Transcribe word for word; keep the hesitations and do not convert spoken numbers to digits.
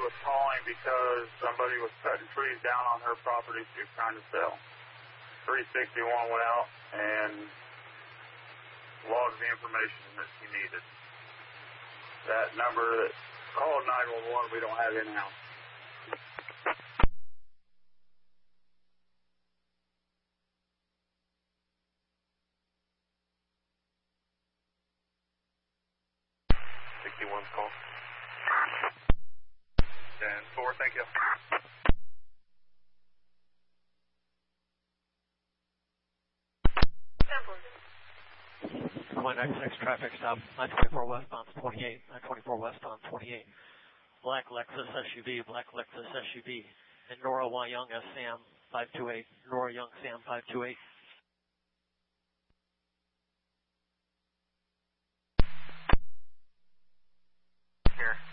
was calling because somebody was cutting trees down on her property she was trying to sell. three sixty-one went out and logged the information that she needed. That number that called nine one one we don't have in-house. sixty-one's call. ten four, thank you. one X X traffic stop, nine twenty-four westbound twenty-eight, nine twenty-four westbound twenty-eight. Black Lexus S U V, Black Lexus S U V, and Nora Y. Young S. Sam five two eight, Nora Young Sam five two eight. Here.